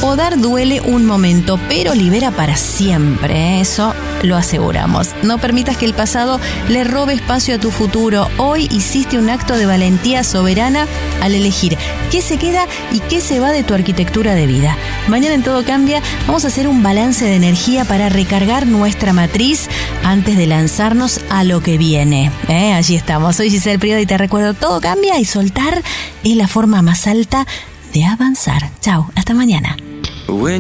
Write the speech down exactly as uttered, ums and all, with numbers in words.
Podar duele un momento, pero libera para siempre, eso lo aseguramos. No permitas que el pasado le robe espacio a tu futuro. Hoy hiciste un acto de valentía soberana al elegir qué se queda y qué se va de tu arquitectura de vida. Mañana en Todo Cambia vamos a hacer un balance de energía para recargar nuestra matriz antes de lanzarnos a lo que viene. ¿Eh? Allí estamos. Soy Giselle Priodo y te recuerdo, todo cambia y soltar es la forma más alta de avanzar. Chau, hasta mañana.